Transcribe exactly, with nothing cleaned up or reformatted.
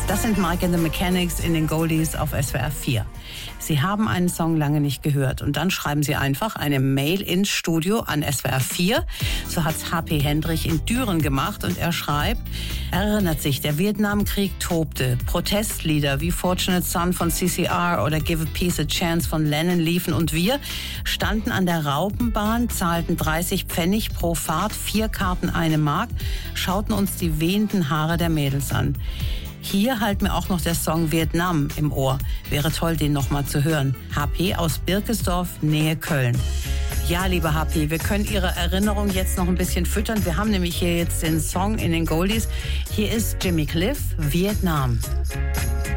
Das sind Mike and the Mechanics in den Goldies auf S W R vier. Sie haben einen Song lange nicht gehört und dann schreiben Sie einfach eine Mail ins Studio an S W R vier. So hat's H P Hendrich in Düren gemacht und er schreibt, er erinnert sich, der Vietnamkrieg tobte. Protestlieder wie Fortunate Son von C C R oder Give a Peace a Chance von Lennon liefen und wir standen an der Raupenbahn, zahlten dreißig Pfennig pro Fahrt, vier Karten eine Mark, schauten uns die wehenden Haare der Mädels an. Hier halten mir auch noch der Song Vietnam im Ohr. Wäre toll, den noch mal zu hören. H P aus Birkesdorf, Nähe Köln. Ja, liebe H P, wir können Ihre Erinnerung jetzt noch ein bisschen füttern. Wir haben nämlich hier jetzt den Song in den Goldies. Hier ist Jimmy Cliff, Vietnam.